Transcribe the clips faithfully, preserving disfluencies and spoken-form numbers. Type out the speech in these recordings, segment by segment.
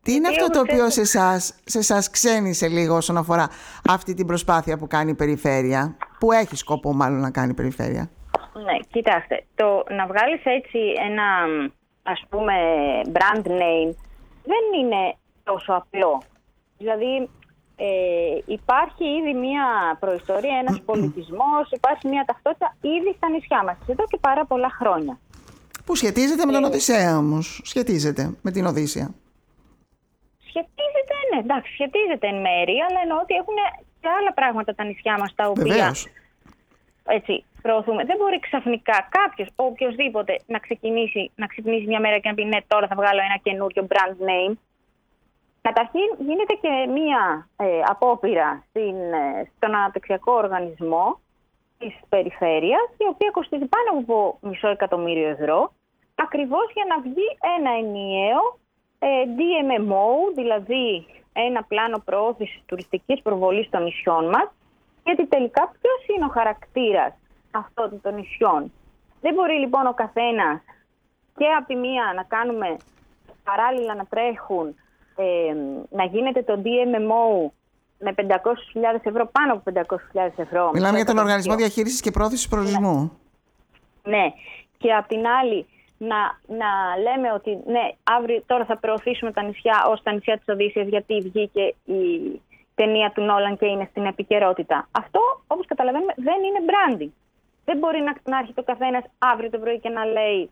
Τι είναι αυτό το οποίο σε εσάς, σε εσάς ξένησε λίγο όσον αφορά αυτή την προσπάθεια που κάνει η Περιφέρεια, που έχει σκοπό μάλλον να κάνει η Περιφέρεια? Ναι, κοιτάξτε, το να βγάλεις έτσι ένα, ας πούμε, brand name δεν είναι τόσο απλό. Δηλαδή ε, υπάρχει ήδη μια προϊστορία, ένας πολιτισμός, υπάρχει μια ταυτότητα ήδη στα νησιά μας, εδώ και πάρα πολλά χρόνια. Που σχετίζεται με τον Οδυσσέα όμως, σχετίζεται με την Οδύσσεια. Σχετίζεται, ναι, εντάξει, σχετίζεται εν μέρη, αλλά εννοώ ότι έχουν και άλλα πράγματα τα νησιά μας τα οποία Βεβαίως. έτσι προωθούμε. Δεν μπορεί ξαφνικά κάποιος, οποιοδήποτε, να ξεκινήσει, να ξυπνήσει μια μέρα και να πει ναι, τώρα θα βγάλω ένα καινούριο brand name. Καταρχήν γίνεται και μία ε, απόπειρα στην, ε, στον αναπτυξιακό οργανισμό της Περιφέρειας, η οποία κοστίζει πάνω από μισό εκατομμύριο ευρώ, ακριβώς για να βγει ένα ενιαίο ε, ντι εμ εμ ο, δηλαδή ένα πλάνο προώθησης τουριστικής προβολής των νησιών μας, γιατί τελικά ποιος είναι ο χαρακτήρας αυτών των νησιών. Δεν μπορεί λοιπόν ο καθένας και από τη μία να κάνουμε παράλληλα να τρέχουν, ε, να γίνεται το ντι εμ εμ ο με πεντακόσιες χιλιάδες ευρώ, πάνω από πεντακόσιες χιλιάδες ευρώ. Μιλάμε για τον Οργανισμό Διαχείρισης και Πρόθεσης Προορισμού. Ναι. ναι. Και απ' την άλλη να, να λέμε ότι ναι, αύριο τώρα θα προωθήσουμε τα νησιά ως τα νησιά της Οδύσσειας, γιατί βγήκε η ταινία του Νόλαν και είναι στην επικαιρότητα. Αυτό, όπως καταλαβαίνουμε, δεν είναι branding. Δεν μπορεί να, να έρχεται ο καθένας αύριο το πρωί και να λέει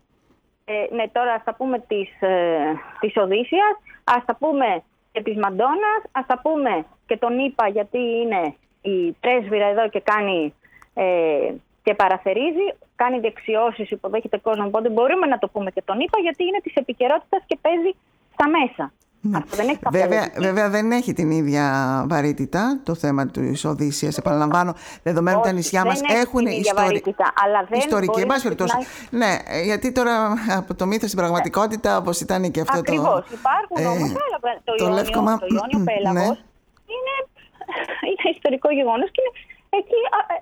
ε, ναι, τώρα ας τα πούμε της, ε, της Οδύσσειας, ας τα πούμε και της Μαντώνας, ας τα πούμε και τον είπα γιατί είναι η πρέσβυρα εδώ και κάνει ε, και παραθερίζει, κάνει δεξιώσεις, υποδέχεται κόσμο, οπότε μπορούμε να το πούμε και τον είπα γιατί είναι της επικαιρότητας και παίζει στα μέσα. Ναι. Αυτό δεν έχει βέβαια, βέβαια δεν έχει την ίδια βαρύτητα το θέμα της Οδύσσειας, επαναλαμβάνω, δεδομένου ότι τα νησιά μας έχουν ιστορι... αλλά δεν ιστορική. Εν πάση περιπτώσει. να... Ναι, γιατί τώρα από το μύθο στην πραγματικότητα, όπως ήταν και αυτό. Ακριβώς. Το... Ακριβώς. Υπάρχουν ε, όμως άλλα. Το, το, Ιόνιο, λεύκομα... το Ιόνιο Πέλαγος ναι. είναι, είναι ιστορικό γεγονός και είναι εκεί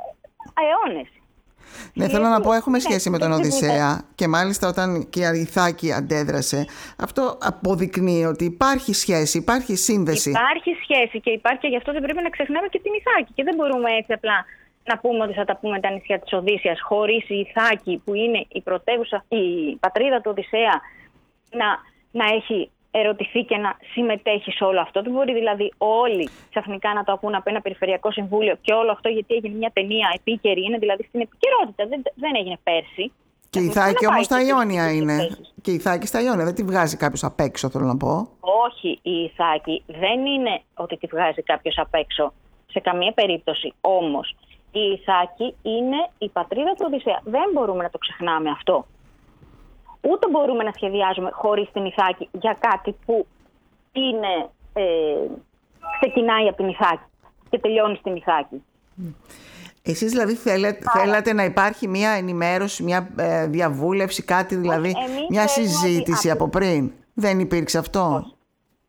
αιώνες. Ναι, θέλω να πω, έχουμε σχέση με τον Οδυσσέα και μάλιστα όταν και η Ιθάκη αντέδρασε, αυτό αποδεικνύει ότι υπάρχει σχέση, υπάρχει σύνδεση. Υπάρχει σχέση και υπάρχει και γι' αυτό δεν πρέπει να ξεχνάμε και την Ιθάκη. Και δεν μπορούμε έτσι απλά να πούμε ότι θα τα πούμε τα νησιά της Οδύσσειας χωρίς η Ιθάκη που είναι η πρωτεύουσα, η πατρίδα του Οδυσσέα να, να έχει ερωτηθεί και να συμμετέχει σε όλο αυτό. Δεν μπορεί δηλαδή όλοι ξαφνικά να το ακούν από ένα περιφερειακό συμβούλιο και όλο αυτό γιατί έγινε μια ταινία επίκαιρη, είναι δηλαδή στην επικαιρότητα, δεν, δεν έγινε πέρσι. Και η Ιθάκη όμως στα Ιόνια είναι. Και η Ιθάκη στα Ιόνια, δεν τη βγάζει κάποιος απ' έξω, θέλω να πω. Όχι, η Ιθάκη δεν είναι ότι τη βγάζει κάποιος απ' έξω σε καμία περίπτωση. Όμως η Ιθάκη είναι η πατρίδα του Οδυσσέα. Δεν μπορούμε να το ξεχνάμε αυτό. Ούτε μπορούμε να σχεδιάζουμε χωρίς την Ιθάκη για κάτι που είναι, ε, ξεκινάει από την Ιθάκη και τελειώνει στην Ιθάκη. Εσείς δηλαδή θέλετε, θέλατε να υπάρχει μια ενημέρωση, μια ε, διαβούλευση, κάτι δηλαδή, Εμείς μια συζήτηση ότι... από πριν. Δεν υπήρξε αυτό? Όχι.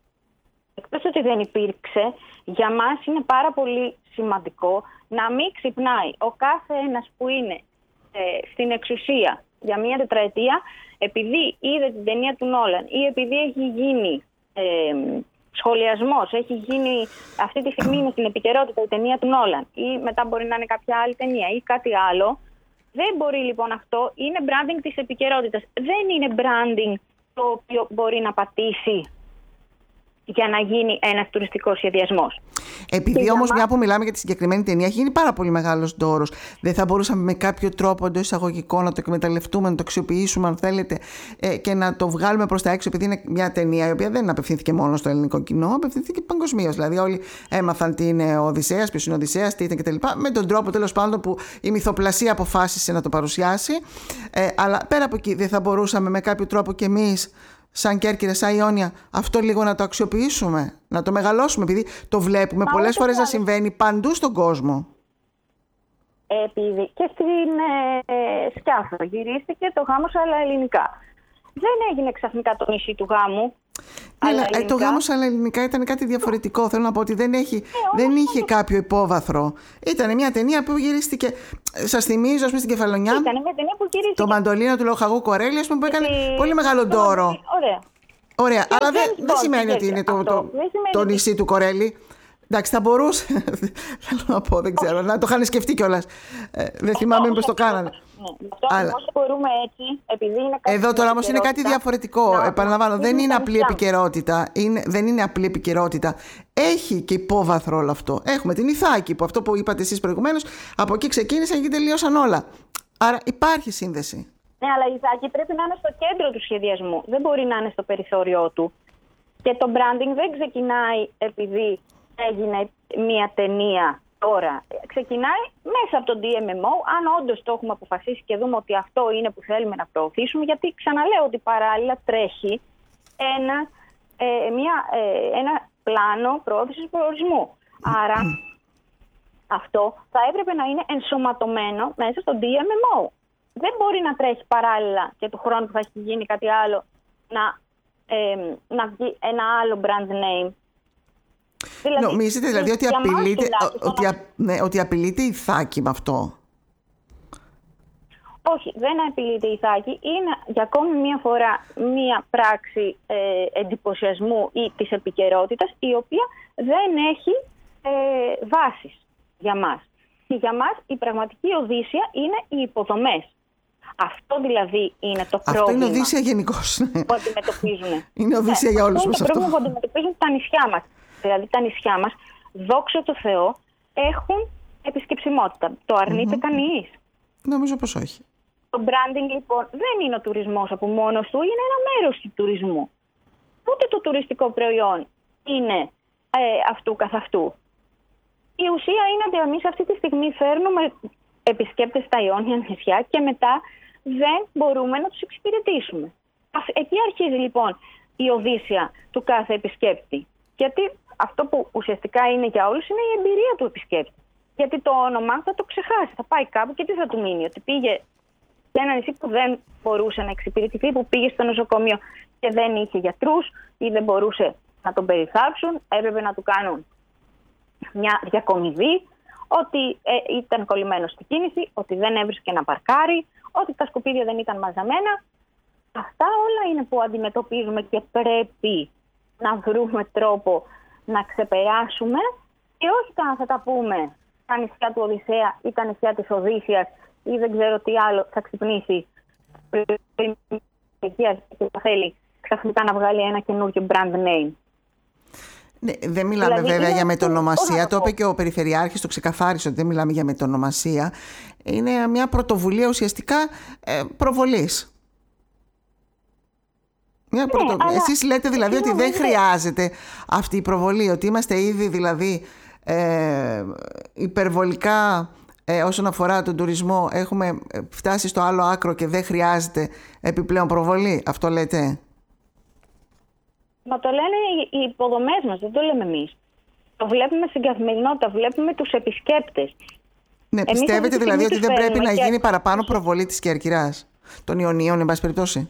Εκτός ότι δεν υπήρξε, για μας είναι πάρα πολύ σημαντικό να μην ξυπνάει ο κάθε ένας που είναι ε, στην εξουσία για μια τετραετία, επειδή είδε την ταινία του Νόλαν ή επειδή έχει γίνει ε, σχολιασμός, έχει γίνει αυτή τη στιγμή είναι στην επικαιρότητα η ταινία του Νόλαν ή μετά μπορεί να είναι κάποια άλλη ταινία ή κάτι άλλο. Δεν μπορεί λοιπόν αυτό, είναι branding της επικαιρότητας. Δεν είναι branding το οποίο μπορεί να πατήσει για να γίνει ένας τουριστικός σχεδιασμός. Επειδή όμως, μας... μια που μιλάμε για τη συγκεκριμένη ταινία, έχει γίνει πάρα πολύ μεγάλος ντόρος. Δεν θα μπορούσαμε με κάποιο τρόπο εντός εισαγωγικών να το εκμεταλλευτούμε, να το αξιοποιήσουμε, αν θέλετε, ε, και να το βγάλουμε προς τα έξω, επειδή είναι μια ταινία η οποία δεν απευθύνθηκε μόνο στο ελληνικό κοινό, απευθύνθηκε παγκοσμίως. Δηλαδή, όλοι έμαθαν τι είναι ο Οδυσσέας, ποιος είναι ο Οδυσσέας, τι ήταν κτλ. Με τον τρόπο τέλος πάντων που η μυθοπλασία αποφάσισε να το παρουσιάσει. Ε, αλλά πέρα από εκεί, δεν θα μπορούσαμε με κάποιο τρόπο κι εμείς, σαν Κέρκυρα, σαν Ιόνια, αυτό λίγο να το αξιοποιήσουμε, να το μεγαλώσουμε, επειδή το βλέπουμε Μα πολλές φορές να συμβαίνει παντού στον κόσμο. Επειδή και στην ε, Σκιάθο γυρίστηκε το Γάμος αλλά ελληνικά. Δεν έγινε ξαφνικά το νησί του γάμου. Αλλά ε, το Γάμος αλλά ελληνικά ήταν κάτι διαφορετικό. Θέλω να πω ότι δεν, έχει, ε, δεν είχε το... κάποιο υπόβαθρο. Ήταν μια ταινία που γυρίστηκε. Σας θυμίζω, ας πούμε, στην Κεφαλονιά. Ήταν μια ταινία που γυρίστηκε. Το Μαντολίνο του Λοχαγού Κορέλη, ας πούμε, που έκανε Στη... πολύ μεγάλο ντόρο. Ωραία. Ωραία, και αλλά δεν δε σημαίνει ότι είναι το, το, το νησί του Κορέλη. Εντάξει, θα μπορούσε. Θέλω να πω, δεν ξέρω. Να το είχαν σκεφτεί κιόλας. Ε, δεν θυμάμαι μήπως το κάνανε. Ναι, αυτό αλλά... μπορούμε έτσι, επειδή είναι κάτι. Εδώ τώρα όμως είναι κάτι διαφορετικό. Να, Επαναλαμβάνω, δεν είναι απλή επικαιρότητα. Είναι, δεν είναι απλή επικαιρότητα. Έχει και υπόβαθρο όλο αυτό. Έχουμε την Ιθάκη, που αυτό που είπατε εσείς προηγουμένως, από εκεί ξεκίνησαν και τελείωσαν όλα. Άρα υπάρχει σύνδεση. Ναι, αλλά η Ιθάκη πρέπει να είναι στο κέντρο του σχεδιασμού. Δεν μπορεί να είναι στο περιθώριό του. Και το branding δεν ξεκινάει επειδή έγινε μια ταινία τώρα. Ξεκινάει μέσα από το ντι εμ εμ ο, αν όντως το έχουμε αποφασίσει και δούμε ότι αυτό είναι που θέλουμε να προωθήσουμε, γιατί ξαναλέω ότι παράλληλα τρέχει ένα, ε, μια, ε, ένα πλάνο προώθησης προορισμού. Άρα αυτό θα έπρεπε να είναι ενσωματωμένο μέσα στο ντι εμ εμ ο. Δεν μπορεί να τρέχει παράλληλα και του χρόνου που θα έχει γίνει κάτι άλλο να, ε, να βγει ένα άλλο brand name. Δηλαδή, νομίζετε δηλαδή ότι απειλείται, ότι, α, ναι, ότι απειλείται η Ιθάκη με αυτό? Όχι, δεν απειλείται η Ιθάκη. Είναι για ακόμη μία φορά μία πράξη ε, εντυπωσιασμού ή της επικαιρότητας, η οποία δεν έχει ε, βάσεις για μας. Και για μας η πραγματική Οδύσσεια είναι οι υποδομές. Αυτό δηλαδή είναι το πρόβλημα. Αυτό είναι Οδύσσεια γενικώς. Που αντιμετωπίζουν. Είναι Οδύσσεια για όλους μας αυτό. Είναι το πρόβλημα που αντιμετωπίζουν τα νησιά μας. Δηλαδή τα νησιά μας, δόξα τω Θεώ, έχουν επισκεψιμότητα. Το αρνείται mm-hmm. κανείς? Νομίζω πως όχι. Το branding λοιπόν δεν είναι ο τουρισμός από μόνος του, είναι ένα μέρος του τουρισμού. Ούτε το τουριστικό προϊόν είναι ε, αυτού καθ' αυτού. Η ουσία είναι ότι εμείς αυτή τη στιγμή φέρνουμε επισκέπτες στα Ιόνια νησιά και μετά δεν μπορούμε να τους εξυπηρετήσουμε. Εκεί αρχίζει λοιπόν η Οδύσσεια του κάθε επισκέπτη. Γιατί αυτό που ουσιαστικά είναι για όλους είναι η εμπειρία του επισκέπτη. Γιατί το όνομα θα το ξεχάσει, θα πάει κάπου και τι θα του μείνει? Ότι πήγε σε ένα νησί που δεν μπορούσε να εξυπηρετηθεί, που πήγε στο νοσοκομείο και δεν είχε γιατρούς ή δεν μπορούσε να τον περιθάψουν, έπρεπε να του κάνουν μια διακομιδή, ότι ε, ήταν κολλημένο στη κίνηση, ότι δεν έβρισκε να παρκάρει, ότι τα σκουπίδια δεν ήταν μαζεμένα. Αυτά όλα είναι που αντιμετωπίζουμε και πρέπει να βρούμε τρόπο να ξεπεράσουμε, και όχι να θα τα πούμε τα νησιά του Οδυσσέα ή τα νησιά της Οδύσσιας ή δεν ξέρω τι άλλο θα ξυπνήσει και θα θέλει ξαφνικά να βγάλει ένα καινούργιο brand name. Ναι, δεν μιλάμε δηλαδή, βέβαια για μετονομασία. Το είπε και ο Περιφερειάρχης, το ξεκαθάρισε ότι δεν μιλάμε για μετονομασία. Είναι μια πρωτοβουλία ουσιαστικά ε, προβολής. Μια ναι, πρωτο... αλλά... Εσείς λέτε δηλαδή ότι δεν χρειάζεται αυτή η προβολή, ότι είμαστε ήδη δηλαδή ε, υπερβολικά ε, όσον αφορά τον τουρισμό, έχουμε φτάσει στο άλλο άκρο και δεν χρειάζεται επιπλέον προβολή. Αυτό λέτε? Μα το λένε οι υποδομές μας, δεν το λέμε εμείς. Το βλέπουμε στην καθημερινότητα, βλέπουμε τους επισκέπτες. Ναι, εμείς πιστεύετε δηλαδή ότι δεν πρέπει να γίνει και... παραπάνω προβολή της Κερκυράς, των Ιωνίων, εν πάση περιπτώσει?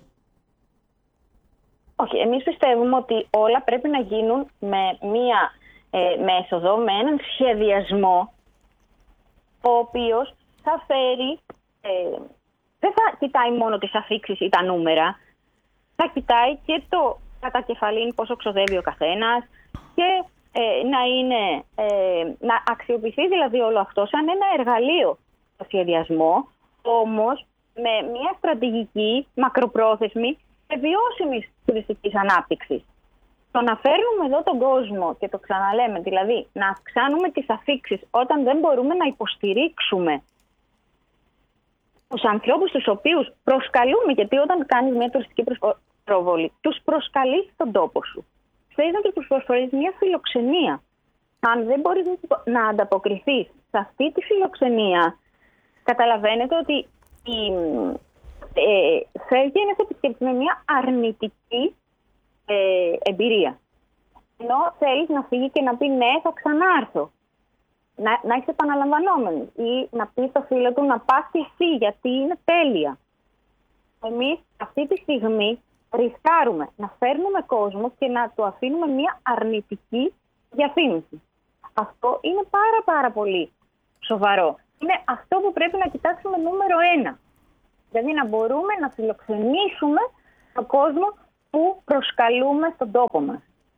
Όχι, εμείς πιστεύουμε ότι όλα πρέπει να γίνουν με μία ε, μέθοδο, με έναν σχεδιασμό, ο οποίος θα φέρει, ε, δεν θα κοιτάει μόνο τις αφίξεις ή τα νούμερα, θα κοιτάει και το κατά κεφαλήν πόσο ξοδεύει ο καθένας και ε, να, είναι, ε, να αξιοποιηθεί δηλαδή όλο αυτό σαν ένα εργαλείο στο σχεδιασμό, όμως με μια στρατηγική μακροπρόθεσμη και βιώσιμης τουριστικής ανάπτυξης. Το να φέρνουμε εδώ τον κόσμο και το ξαναλέμε, δηλαδή να αυξάνουμε τις αφίξεις όταν δεν μπορούμε να υποστηρίξουμε τους ανθρώπους τους οποίους προσκαλούμε, γιατί όταν κάνεις μια τουριστική προβολή, τους προσκαλείς στον τόπο σου. Θέλεις να τους προσφέρεις μια φιλοξενία. Αν δεν μπορείς να ανταποκριθείς σε αυτή τη φιλοξενία, καταλαβαίνετε ότι η, ε, φεύγει ένας επισκέπτης με μια αρνητική ε, εμπειρία. Ενώ θέλεις να φύγει και να πει ναι, θα ξανάρθω. Να, να είσαι επαναλαμβανόμενος ή να πει στο φίλο του να πας και εσύ γιατί είναι τέλεια. Εμείς αυτή τη στιγμή ρισκάρουμε να φέρνουμε κόσμο και να του αφήνουμε μια αρνητική διαφήμιση. Αυτό είναι πάρα πάρα πολύ σοβαρό. Είναι αυτό που πρέπει να κοιτάξουμε νούμερο ένα. Δηλαδή να μπορούμε να φιλοξενήσουμε τον κόσμο που προσκαλούμε στον τόπο μας.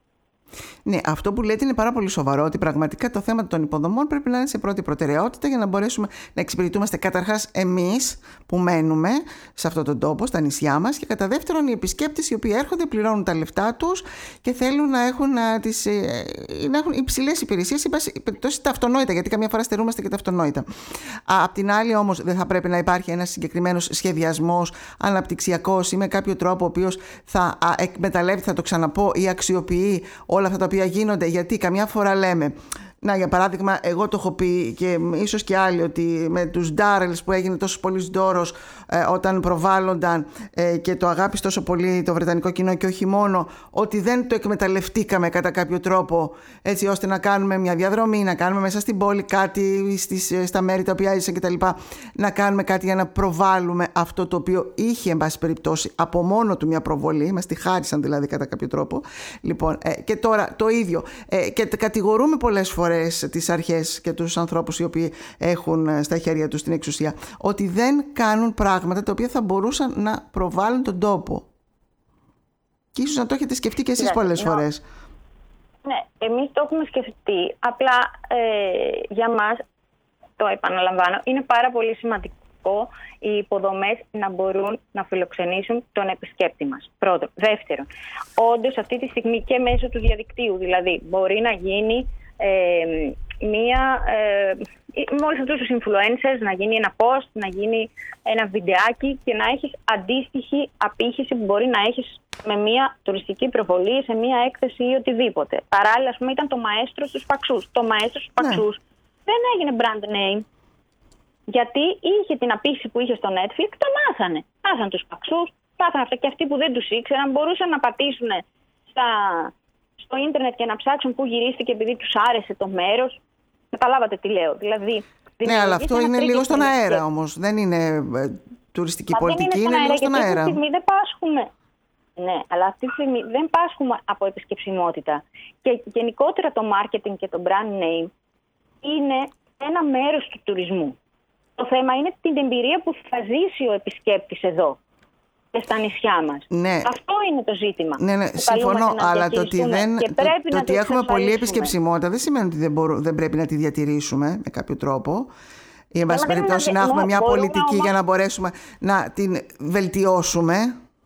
Ναι, αυτό που λέτε είναι πάρα πολύ σοβαρό, ότι πραγματικά το θέμα των υποδομών πρέπει να είναι σε πρώτη προτεραιότητα για να μπορέσουμε να εξυπηρετούμαστε καταρχάς εμείς που μένουμε σε αυτόν τον τόπο, στα νησιά μας, και κατά δεύτερον οι επισκέπτες οι οποίοι έρχονται, πληρώνουν τα λεφτά τους και θέλουν να έχουν, τις, να έχουν υψηλές υπηρεσίες, τα αυτονόητα, γιατί καμιά φορά στερούμαστε και τα αυτονόητα. Απ' την άλλη όμως δεν θα πρέπει να υπάρχει ένας συγκεκριμένος σχεδιασμός αναπτυξιακός ή με κάποιο τρόπο ο οποίος θα εκμεταλλεύεται, θα το ξαναπώ, ή αξιοποιεί όλα αυτά τα οποία γίνονται, γιατί καμιά φορά λέμε, να για παράδειγμα εγώ το έχω πει και ίσως και άλλοι, ότι με τους ντάρελς που έγινε τόσο πολύ ντόρος ε, όταν προβάλλονταν ε, και το αγάπησε τόσο πολύ το βρετανικό κοινό και όχι μόνο, ότι δεν το εκμεταλλευτήκαμε κατά κάποιο τρόπο έτσι ώστε να κάνουμε μια διαδρομή, να κάνουμε μέσα στην πόλη κάτι στις, στα μέρη τα οποία ήσαν κτλ, να κάνουμε κάτι για να προβάλλουμε αυτό το οποίο είχε εν πάση περιπτώσει από μόνο του μια προβολή, μας τη χάρισαν δηλαδή κατά κάποιο τρόπο. Λοιπόν, ε, και τώρα το ίδιο ε, και κατηγορούμε πολλές φορές τις αρχές και τους ανθρώπους οι οποίοι έχουν στα χέρια τους την εξουσία, ότι δεν κάνουν πράγματα τα οποία θα μπορούσαν να προβάλλουν τον τόπο. Και ίσως να το έχετε σκεφτεί και εσείς yeah, πολλές no. φορές. Ναι, εμείς το έχουμε σκεφτεί. Απλά ε, για μας, το επαναλαμβάνω, είναι πάρα πολύ σημαντικό οι υποδομές να μπορούν να φιλοξενήσουν τον επισκέπτη μας. Πρώτον. Δεύτερον, όντως αυτή τη στιγμή και μέσω του διαδικτύου, δηλαδή μπορεί να γίνει Ε, μία, ε, με όλους αυτούς τους influencers να γίνει ένα post, να γίνει ένα βιντεάκι και να έχεις αντίστοιχη απήχηση που μπορεί να έχεις με μία τουριστική προβολή, σε μία έκθεση ή οτιδήποτε. Παράλληλα, ας πούμε, ήταν το μαέστρο στους Παξούς. Το μαέστρο στους Παξούς ναι. δεν έγινε brand name, γιατί είχε την απήχηση που είχε στο Netflix, το μάθανε. Μάθανε τους Παξούς, μάθανε αυτά, και αυτοί που δεν τους ήξεραν μπορούσαν να πατήσουν στα... στο ίντερνετ και να ψάξουν πού γυρίστηκε επειδή τους άρεσε το μέρος. Καταλάβατε τι λέω. Δηλαδή, ναι, αλλά αυτό είναι λίγο στον αέρα όμως. Δεν είναι ε, τουριστική Μα πολιτική, είναι, είναι λίγο στον αέρα. Αυτή τη στιγμή δεν πάσχουμε. Ναι, αλλά αυτή τη στιγμή δεν πάσχουμε από επισκεψιμότητα. Και γενικότερα το marketing και το brand name είναι ένα μέρος του τουρισμού. Το θέμα είναι την εμπειρία που θα ζήσει ο επισκέπτης εδώ και στα νησιά μας. Ναι. Αυτό είναι το ζήτημα. Ναι, ναι, συμφωνώ, αλλά το ότι, δεν, το, το ότι έχουμε πολλή επισκεψιμότητα δεν σημαίνει ότι δεν, μπορούμε, δεν πρέπει να τη διατηρήσουμε με κάποιο τρόπο. Ή εν πάση περιπτώσει να, να έχουμε μια πολιτική να... για να μπορέσουμε να την βελτιώσουμε.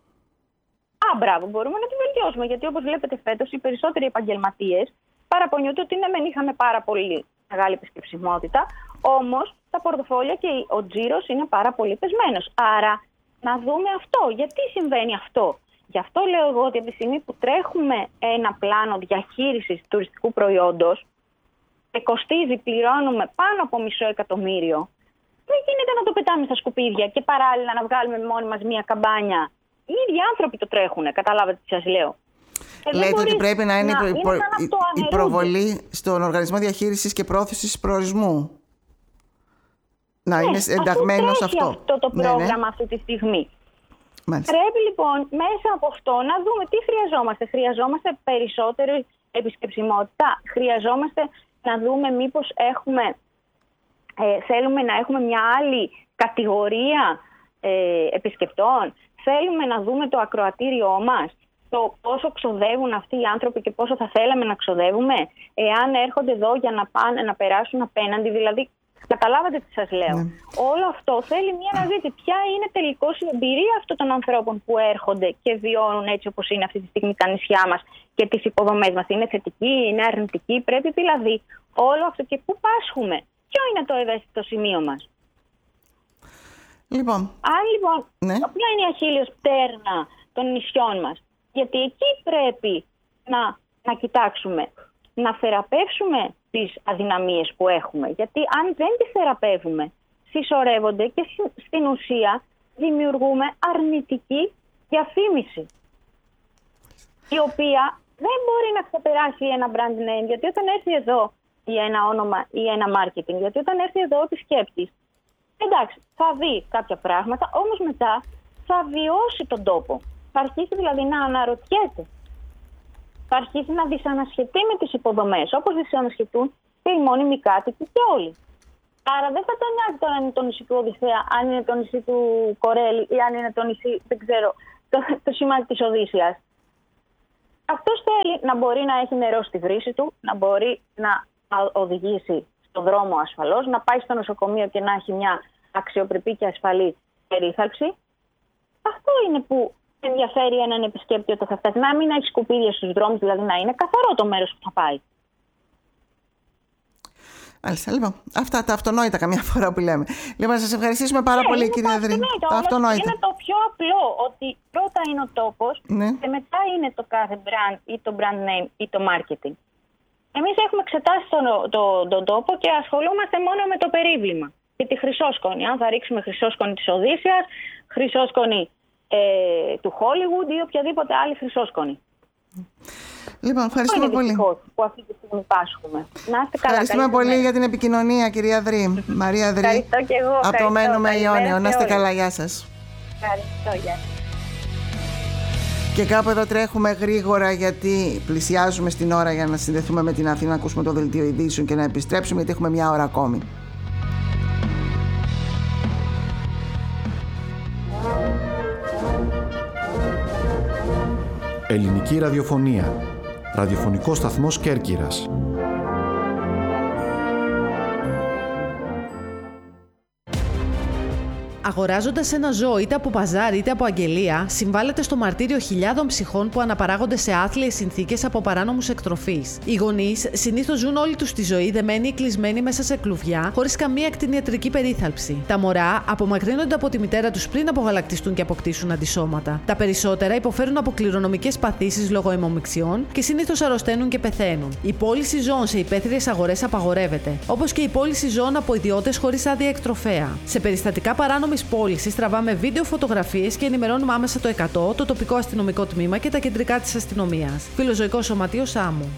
Α, μπράβο, μπορούμε να την βελτιώσουμε. Γιατί όπως βλέπετε φέτος οι περισσότεροι επαγγελματίες παραπονιούνται ότι ναι, μεν είχαμε πάρα πολύ μεγάλη επισκεψιμότητα, όμως τα πορτοφόλια και ο τζίρος είναι πάρα πολύ πεσμένος. Άρα να δούμε αυτό. Γιατί συμβαίνει αυτό. Γι' αυτό λέω εγώ ότι από τη στιγμή που τρέχουμε ένα πλάνο διαχείρισης τουριστικού προϊόντος και κοστίζει, πληρώνουμε πάνω από μισό εκατομμύριο, δεν γίνεται να το πετάμε στα σκουπίδια και παράλληλα να βγάλουμε μόνοι μας μία καμπάνια. Οι ίδιοι άνθρωποι το τρέχουν. Καταλάβατε τι σας λέω. Λέτε ότι πρέπει να είναι να, η, προ... η προβολή στον Οργανισμό Διαχείρισης και Πρόθεσης Προορισμού. Να ναι, είναι ενταγμένο σε αυτό. αυτό το πρόγραμμα ναι, ναι. αυτή τη στιγμή. Μάλιστα. Πρέπει λοιπόν μέσα από αυτό να δούμε τι χρειαζόμαστε. Χρειαζόμαστε περισσότερη επισκεψιμότητα. Χρειαζόμαστε να δούμε μήπως έχουμε, ε, θέλουμε να έχουμε μια άλλη κατηγορία ε, επισκεπτών. Θέλουμε να δούμε το ακροατήριό μας. Το πόσο ξοδεύουν αυτοί οι άνθρωποι και πόσο θα θέλαμε να ξοδεύουμε. Εάν έρχονται εδώ για να πάνε να περάσουν απέναντι. Δηλαδή, καταλάβατε τι σας λέω. Ναι. Όλο αυτό θέλει μια αναζήτηση. Ποια είναι τελικώς η εμπειρία αυτών των ανθρώπων που έρχονται και βιώνουν έτσι όπως είναι αυτή τη στιγμή τα νησιά μας και τις υποδομές μας. Είναι θετική, είναι αρνητική. Πρέπει δηλαδή όλο αυτό και πού πάσχουμε. Ποιο είναι το ευαίσθητο σημείο μας. Λοιπόν. Αν λοιπόν, ναι. ποια είναι η αχίλλειος πτέρνα των νησιών μας. Γιατί εκεί πρέπει να, να κοιτάξουμε, να θεραπεύσουμε τις αδυναμίες που έχουμε. Γιατί αν δεν τις θεραπεύουμε, συσσωρεύονται και στην ουσία δημιουργούμε αρνητική διαφήμιση, η οποία δεν μπορεί να ξεπεράσει ένα brand name. Γιατί όταν έρθει εδώ ή ένα όνομα ή ένα marketing, γιατί όταν έρθει εδώ ο επισκέπτης, εντάξει, θα δει κάποια πράγματα, όμως μετά θα βιώσει τον τόπο. Θα αρχίσει δηλαδή να αναρωτιέται. Θα αρχίσει να δυσανασχετεί με τις υποδομές, όπως δυσανασχετούν και οι μόνιμοι κάτοικοι και όλοι. Άρα δεν θα τον νοιάζει τώρα αν είναι το νησί του Οδυσσέα, αν είναι το νησί του Κορέλη ή αν είναι το νησί, δεν ξέρω, το, το σημάδι της Οδύσσειας. αυτός θέλει να μπορεί να έχει νερό στη βρύση του, να μπορεί να οδηγήσει στον δρόμο ασφαλώς, να πάει στο νοσοκομείο και να έχει μια αξιοπρεπή και ασφαλή περίθαλψη. Αυτό είναι που ενδιαφέρει έναν επισκέπτη όταν θα φτάσει. Να μην έχει σκουπίδια στους δρόμους, δηλαδή να είναι καθαρό το μέρος που θα πάει. Μάλιστα, λοιπόν, αυτά τα αυτονόητα καμιά φορά που λέμε. Λοιπόν, να σας ευχαριστήσουμε πάρα ναι, πολύ, κυρία Δρή. Τα αυτονόητα. Είναι το πιο απλό, ότι πρώτα είναι ο τόπος, ναι, και μετά είναι το κάθε brand ή το brand name ή το marketing. Εμείς έχουμε εξετάσει τον το, το τόπο και ασχολούμαστε μόνο με το περίβλημα και τη χρυσόσκονη. Αν θα ρίξουμε χρυσόσκονη της Οδύσσειας, χρυσόσκονη ε, του Hollywood ή οποιαδήποτε άλλη χρυσόσκονη. Λοιπόν, ευχαριστούμε πολύ. Που αυτή τη στιγμή πάσχουμε. Να είστε καλά. Ευχαριστούμε πολύ μέρα. για την επικοινωνία, κυρία Δρή. Μαρία Δρή. Ευχαριστώ και εγώ. Από το Μένουμε Ιόνιο. Να είστε καλά, γεια σας. Ευχαριστώ, γεια σας. Και κάπου εδώ τρέχουμε γρήγορα, γιατί πλησιάζουμε στην ώρα για να συνδεθούμε με την Αθήνα, να ακούσουμε το δελτίο ειδήσεων και να επιστρέψουμε, γιατί έχουμε μια ώρα ακόμη. Ελληνική ραδιοφωνία. Ραδιοφωνικός σταθμός Κέρκυρας. Αγοράζοντας ένα ζώο είτε από παζάρι είτε από αγγελία, συμβάλλεται στο μαρτύριο χιλιάδων ψυχών που αναπαράγονται σε άθλιες συνθήκες από παράνομους εκτροφείς. Οι γονείς συνήθως ζουν όλη τους τη ζωή δεμένοι ή κλεισμένοι μέσα σε κλουβιά, χωρίς καμία κτηνιατρική περίθαλψη. Τα μωρά απομακρύνονται από τη μητέρα τους πριν απογαλακτιστούν και αποκτήσουν αντισώματα. Τα περισσότερα υποφέρουν από κληρονομικές παθήσεις λόγω αιμομιξιών και συνήθως αρρωσταίνουν και πεθαίνουν. Η πώληση ζώων σε υπαίθριες αγορές απαγορεύεται, όπως και η πώληση ζώων από ιδιώτες χωρίς άδεια εκτροφέα. Σε περιστατικά παράνομης πώλησης τραβάμε βίντεο, φωτογραφίες και ενημερώνουμε άμεσα το εκατό, το τοπικό αστυνομικό τμήμα και τα κεντρικά της αστυνομίας. Φιλοζωικό Σωματείο Σάμου.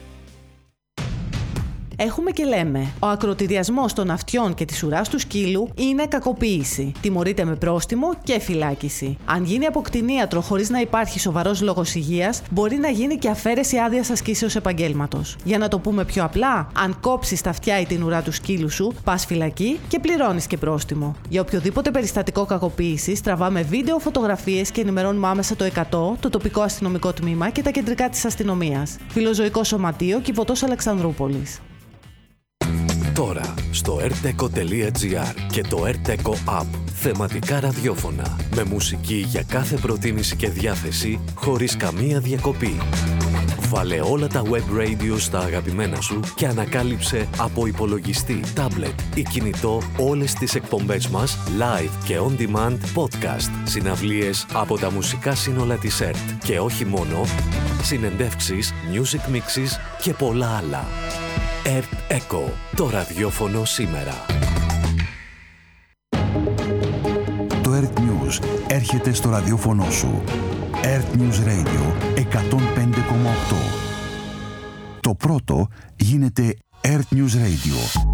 Έχουμε και λέμε. Ο ακροτηριασμός των αυτιών και της ουράς του σκύλου είναι κακοποίηση. Τιμωρείται με πρόστιμο και φυλάκιση. Αν γίνει από κτηνίατρο χωρίς να υπάρχει σοβαρός λόγος υγείας, μπορεί να γίνει και αφαίρεση άδειας ασκήσεως επαγγέλματος. Για να το πούμε πιο απλά, αν κόψεις τα αυτιά ή την ουρά του σκύλου σου, πας φυλακή και πληρώνεις και πρόστιμο. Για οποιοδήποτε περιστατικό κακοποίησης, τραβάμε βίντεο, φωτογραφίες και ενημερώνουμε άμεσα το εκατό, το τοπικό αστυνομικό τμήμα και τα κεντρικά της αστυνομίας. Φιλοζωικό Σωματείο Κιβωτός Αλεξανδρούπολης. Τώρα στο ερτεκο τελεία τζι άρ και το ερτεκο App. Θεματικά ραδιόφωνα με μουσική για κάθε προτίμηση και διάθεση χωρίς καμία διακοπή. Βάλε όλα τα web radio στα αγαπημένα σου και ανακάλυψε από υπολογιστή, τάμπλετ ή κινητό όλες τις εκπομπές μας live και on demand podcast, συναυλίες από τα μουσικά σύνολα της ΕΡΤ και όχι μόνο, συνεντεύξεις, music mixes και πολλά άλλα. ΕΡΤ Echo, το ραδιόφωνο σήμερα. Το ΕΡΤ News έρχεται στο ραδιόφωνο σου. ΕΡΤ News Radio εκατόν πέντε κόμμα οκτώ. Το πρώτο γίνεται ΕΡΤ News Radio.